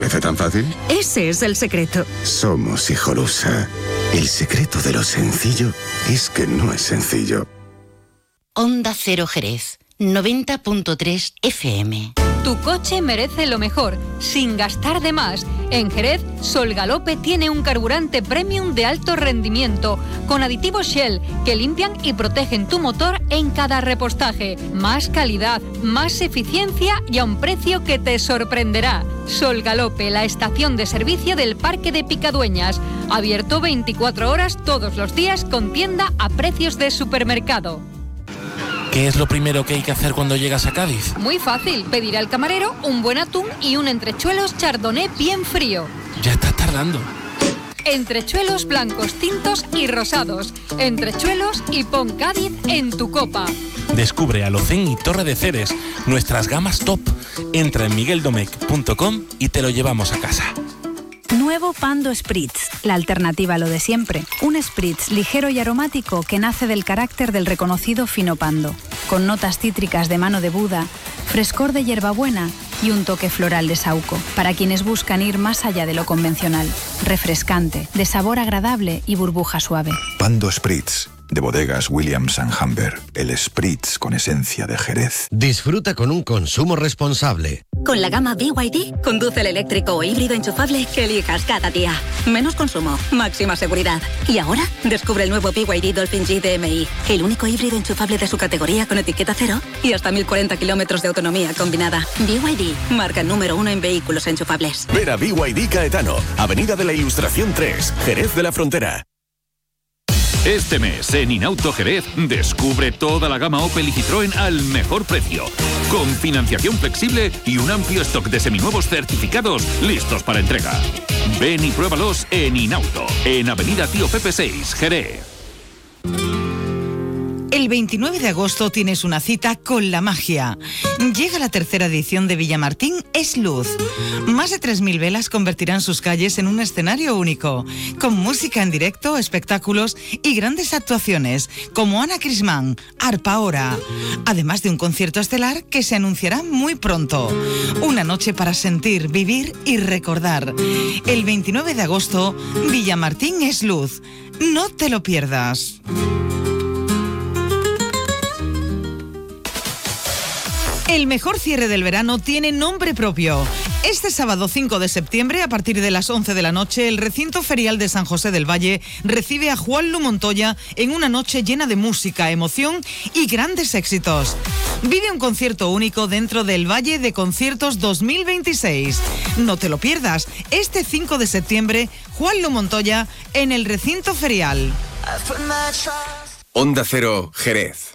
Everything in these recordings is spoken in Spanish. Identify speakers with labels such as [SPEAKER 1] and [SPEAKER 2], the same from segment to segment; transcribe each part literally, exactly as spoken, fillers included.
[SPEAKER 1] ¿Parece tan fácil?
[SPEAKER 2] Ese es el secreto.
[SPEAKER 1] Somos Hijolusa. El secreto de lo sencillo es que no es sencillo.
[SPEAKER 3] Onda Cero Jerez, noventa punto tres F M.
[SPEAKER 4] Tu coche merece lo mejor, sin gastar de más. En Jerez, Sol Galope tiene un carburante premium de alto rendimiento, con aditivos Shell, que limpian y protegen tu motor en cada repostaje. Más calidad, más eficiencia y a un precio que te sorprenderá. Sol Galope, la estación de servicio del Parque de Picadueñas. Abierto veinticuatro horas todos los días con tienda a precios de supermercado.
[SPEAKER 5] ¿Qué es lo primero que hay que hacer cuando llegas a Cádiz?
[SPEAKER 4] Muy fácil, pedir al camarero un buen atún y un entrechuelos chardonnay bien frío.
[SPEAKER 5] Ya estás tardando.
[SPEAKER 4] Entrechuelos blancos, tintos y rosados. Entrechuelos y pon Cádiz en tu copa.
[SPEAKER 5] Descubre Alocén y Torre de Ceres, nuestras gamas top. Entra en miguel domecq punto com y te lo llevamos a casa.
[SPEAKER 6] Nuevo Pando Spritz, la alternativa a lo de siempre. Un spritz ligero y aromático que nace del carácter del reconocido fino Pando, con notas cítricas de mano de Buda, frescor de hierbabuena y un toque floral de saúco, para quienes buscan ir más allá de lo convencional. Refrescante, de sabor agradable y burbuja suave.
[SPEAKER 7] Pando Spritz, de bodegas Williams and Humber, el spritz con esencia de Jerez.
[SPEAKER 8] Disfruta con un consumo responsable.
[SPEAKER 9] Con la gama B Y D, conduce el eléctrico o híbrido enchufable que elijas cada día. Menos consumo, máxima seguridad. Y ahora, descubre el nuevo B Y D Dolphin G D M I, el único híbrido enchufable de su categoría con etiqueta cero y hasta mil cuarenta kilómetros de autonomía combinada. B Y D, marca número uno en vehículos enchufables.
[SPEAKER 10] Ven a B Y D Caetano, Avenida de la Ilustración tres, Jerez de la Frontera.
[SPEAKER 11] Este mes en Inauto Jerez descubre toda la gama Opel y Citroën al mejor precio, con financiación flexible y un amplio stock de seminuevos certificados listos para entrega. Ven y pruébalos en Inauto, en Avenida Tío Pepe seis, Jerez.
[SPEAKER 12] El veintinueve de agosto tienes una cita con la magia. Llega la tercera edición de Villamartín es Luz. Más de tres mil velas convertirán sus calles en un escenario único, con música en directo, espectáculos y grandes actuaciones, como Ana Crismán, Arpa Hora, además de un concierto estelar que se anunciará muy pronto. Una noche para sentir, vivir y recordar. El veintinueve de agosto, Villamartín es Luz. No te lo pierdas. El mejor cierre del verano tiene nombre propio. Este sábado cinco de septiembre, a partir de las once de la noche, el recinto ferial de San José del Valle recibe a Juanlu Montoya en una noche llena de música, emoción y grandes éxitos. Vive un concierto único dentro del Valle de Conciertos dos mil veintiséis. No te lo pierdas. Este cinco de septiembre, Juanlu Montoya en el recinto ferial.
[SPEAKER 10] Onda Cero, Jerez.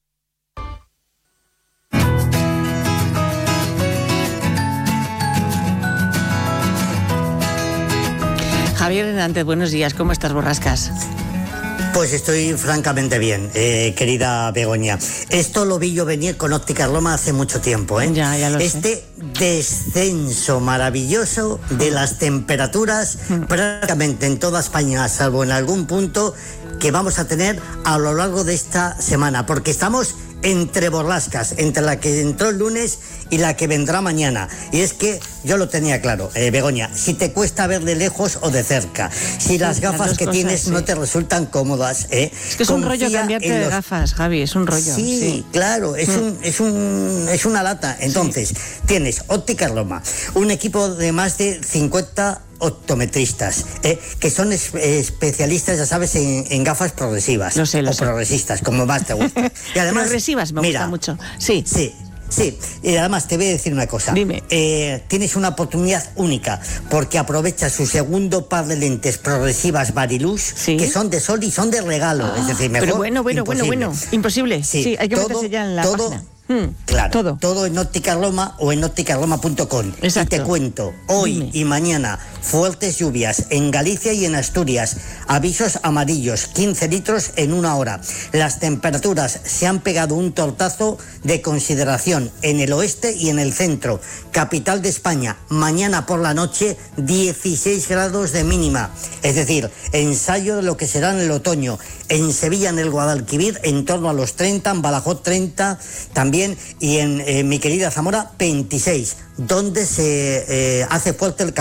[SPEAKER 13] Javier Hernández, buenos días. ¿Cómo estás, Borrascas?
[SPEAKER 14] Pues estoy francamente bien, eh, querida Begoña. Esto lo vi yo venir con Ópticas Loma hace mucho tiempo, ¿eh?
[SPEAKER 13] Ya, ya lo
[SPEAKER 14] este
[SPEAKER 13] sé.
[SPEAKER 14] Descenso maravilloso de las temperaturas mm. prácticamente en toda España, salvo en algún punto que vamos a tener a lo largo de esta semana, porque estamos entre borrascas, entre la que entró el lunes y la que vendrá mañana. Y es que yo lo tenía claro, eh, Begoña, si te cuesta ver de lejos o de cerca, si las gafas las que cosas, tienes sí. no te resultan cómodas, ¿eh?
[SPEAKER 13] Es que es Confía un rollo cambiarte de los... gafas, Javi, es un rollo.
[SPEAKER 14] Sí, sí. claro, es, mm. un, es, un, es una lata. Entonces, sí. tienes Ópticas Loma, un equipo de más de cincuenta optometristas, eh, que son es, especialistas, ya sabes, en, en gafas progresivas.
[SPEAKER 13] Lo sé, lo
[SPEAKER 14] o
[SPEAKER 13] sé.
[SPEAKER 14] progresistas, como más te gusta. Y además,
[SPEAKER 13] progresivas me
[SPEAKER 14] mira,
[SPEAKER 13] gusta mucho. Sí.
[SPEAKER 14] Sí. Sí, y además te voy a decir una cosa.
[SPEAKER 13] Dime.
[SPEAKER 14] Eh, tienes una oportunidad única, porque aprovecha su segundo par de lentes progresivas Varilux, ¿sí? que son de sol y son de regalo. Ah, es decir, mejor
[SPEAKER 13] pero bueno, bueno,
[SPEAKER 14] imposible.
[SPEAKER 13] bueno, bueno. Imposible. Sí, sí hay que todo, meterse ya en la
[SPEAKER 14] todo,
[SPEAKER 13] página.
[SPEAKER 14] Hmm, claro,
[SPEAKER 13] todo.
[SPEAKER 14] todo en Ópticas Loma o en ópticas loma punto com. Y te cuento, hoy Dime. y mañana, fuertes lluvias en Galicia y en Asturias, avisos amarillos, quince litros en una hora. Las temperaturas se han pegado un tortazo de consideración en el oeste y en el centro. Capital de España, mañana por la noche, dieciséis grados de mínima. Es decir, ensayo de lo que será en el otoño. En Sevilla, en el Guadalquivir, en torno a los treinta, en Badajoz treinta, también y en eh, mi querida Zamora veintiséis, donde se eh, hace fuerte el calor.